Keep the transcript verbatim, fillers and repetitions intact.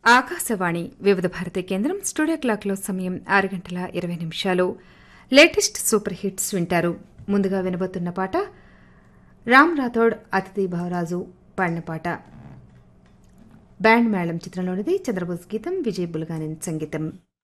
ఆకాశవాణి వివిధ భారతి కేంద్రం స్టూడియో క్లాక్లో సమయం ఆరు గంటల ఇరవై నిమిషాలు లేటెస్ట్ సూపర్ హిట్స్ వింటారు. ముందుగా వినబోతున్న పాట రామ్ రాథోడ్ అతిథి భావరాజు పాడిన పాట. బ్యాండ్ మేళం చిత్రంలోనిది. చంద్రబోస్ గీతం, విజయ్ బుల్గానిన్ సంగీతం.